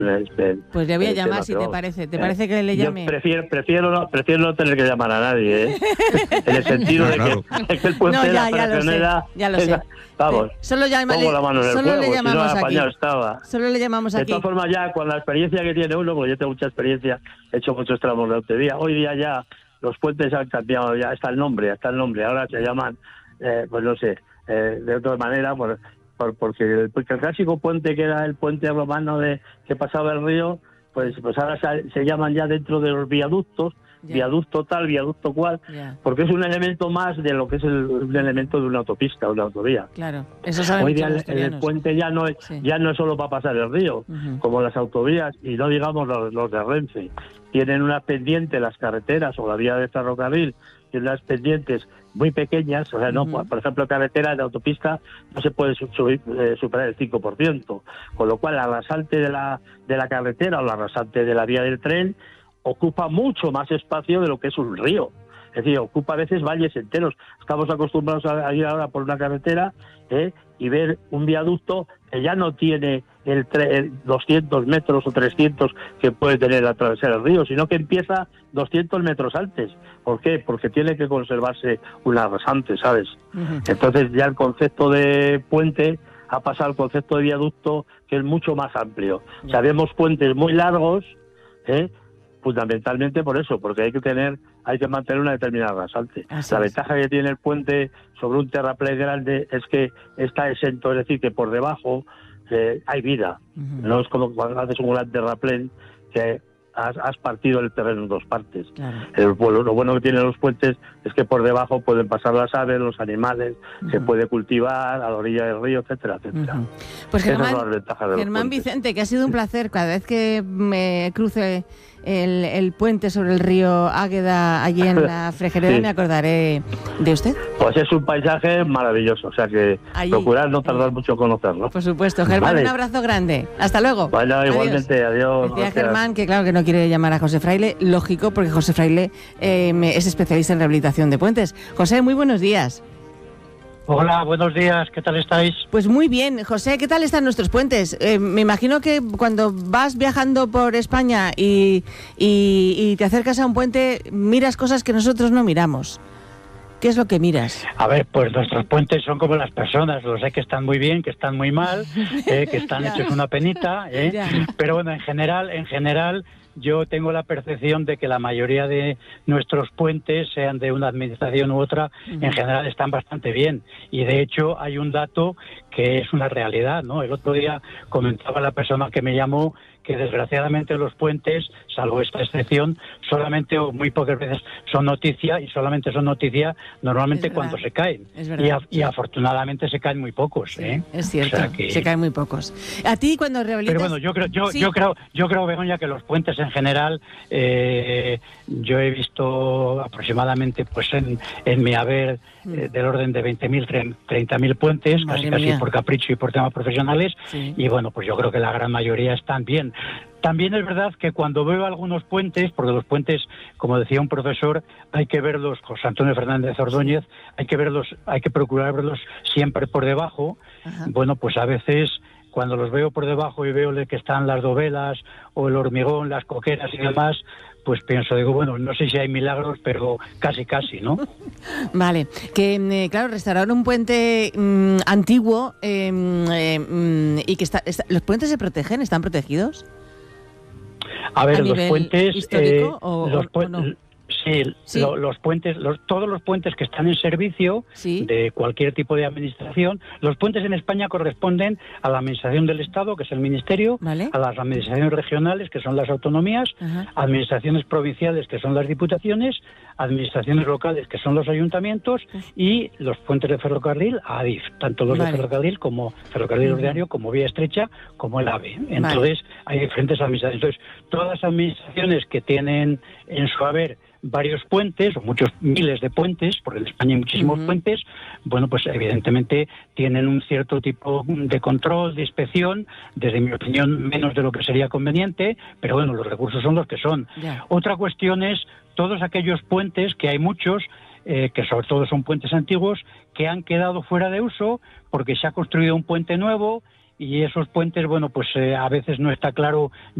Pues le voy a llamar si te parece. ¿Te parece que le llame? Yo prefiero no tener que llamar a nadie, ¿eh? En el sentido de que el puente de la Freixoneda... Ya lo sé. Vamos, solo pongo la mano en el fuego, le llamamos si no, aquí. Estaba. Solo le llamamos aquí. De todas formas, ya con la experiencia que tiene uno, porque yo tengo mucha experiencia, he hecho muchos tramos de autovía, hoy día ya los puentes han cambiado, ya está el nombre, ahora se llaman, pues no sé, de otra manera, porque el clásico puente que era el puente romano que pasaba el río, pues ahora se llaman ya dentro de los viaductos, viaducto tal, viaducto cual, porque es un elemento más de lo que es un elemento de una autopista, una autovía. Claro, eso saben. Hoy día el puente ya no es solo para pasar el río, como las autovías, y no digamos los de Renfe. Tienen unas pendientes, las carreteras o la vía de ferrocarril, tienen unas pendientes muy pequeñas, o sea, no, por ejemplo, carretera de autopista no se puede superar el 5%, con lo cual la rasante de la carretera o la rasante de la vía del tren ocupa mucho más espacio de lo que es un río. Es decir, ocupa a veces valles enteros. Estamos acostumbrados a ir ahora por una carretera y ver un viaducto que ya no tiene el 200 metros o 300 que puede tener al atravesar el río, sino que empieza 200 metros antes. ¿Por qué? Porque tiene que conservarse una rasante, ¿sabes? Entonces ya el concepto de puente ha pasado al concepto de viaducto, que es mucho más amplio. O sea, vemos puentes muy largos, fundamentalmente por eso, porque hay que mantener una determinada rasante. La ventaja que tiene el puente sobre un terraplén grande es que está exento, es decir, que por debajo hay vida. No es como cuando haces un gran terraplén que has partido el terreno en dos partes. Lo bueno que tienen los puentes es que por debajo pueden pasar las aves, los animales, se puede cultivar a la orilla del río, etcétera, etcétera. Pues Germán Vicente, que ha sido un placer. Cada vez que me cruce el puente sobre el río Águeda allí en la Frejereda, me acordaré de usted. Pues es un paisaje maravilloso, o sea que procurar no tardar mucho en conocerlo. Por supuesto. Germán, un abrazo grande. Hasta luego. Bueno, igualmente, adiós. Decía Germán que claro que no quiere llamar a José Fraile, lógico, porque José Fraile es especialista en rehabilitación de puentes. José, muy buenos días. Hola, buenos días, ¿qué tal estáis? Pues muy bien. José, ¿qué tal están nuestros puentes? Me imagino que cuando vas viajando por España y te acercas a un puente, miras cosas que nosotros no miramos. ¿Qué es lo que miras? A ver, pues nuestros puentes son como las personas, los sé que están muy bien, que están muy mal, que están hechos una penita, pero bueno, en general yo tengo la percepción de que la mayoría de nuestros puentes, sean de una administración u otra, en general están bastante bien. Y de hecho hay un dato que es una realidad, ¿no? El otro día comentaba la persona que me llamó que desgraciadamente los puentes, salvo esta excepción, solamente o muy pocas veces son noticia, y solamente son noticia normalmente cuando se caen. Y afortunadamente se caen muy pocos. Sí, es cierto, o sea que se caen muy pocos. A ti cuando rehabilitas... Pero bueno, yo creo, Begoña, que los puentes en general, yo he visto aproximadamente pues en mi haber del orden de 20.000, 30.000 puentes, casi por capricho y por temas profesionales, y bueno, pues yo creo que la gran mayoría están bien. También es verdad que cuando veo algunos puentes, porque los puentes, como decía un profesor, hay que verlos, José Antonio Fernández Ordóñez, hay que procurar verlos siempre por debajo. Bueno, pues a veces cuando los veo por debajo y veo que están las dovelas o el hormigón, las coqueras y demás, pues digo, bueno, no sé si hay milagros, pero casi, ¿no? Vale, que claro, restaurar un puente antiguo y que ¿los puentes se protegen? ¿Están protegidos? A ver, los puentes... ¿Histórico o no? Sí. Los puentes, todos los puentes que están en servicio de cualquier tipo de administración, los puentes en España corresponden a la administración del Estado, que es el Ministerio, a las administraciones regionales, que son las autonomías, administraciones provinciales, que son las diputaciones, administraciones locales, que son los ayuntamientos, y los puentes de ferrocarril, ADIF, tanto los de ferrocarril como ferrocarril ordinario, como vía estrecha, como el AVE. Entonces, hay diferentes administraciones. Entonces, todas las administraciones que tienen en su haber varios puentes, o muchos miles de puentes, porque en España hay muchísimos puentes, bueno, pues evidentemente tienen un cierto tipo de control, de inspección, desde mi opinión menos de lo que sería conveniente, pero bueno, los recursos son los que son. Otra cuestión es todos aquellos puentes, que hay muchos, que sobre todo son puentes antiguos, que han quedado fuera de uso porque se ha construido un puente nuevo y esos puentes, bueno, pues a veces no está claro